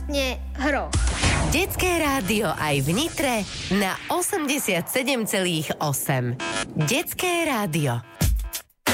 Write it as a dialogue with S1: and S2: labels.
S1: vlastne hroch.
S2: Detské rádio aj v Nitre na 87,8. Detské rádio.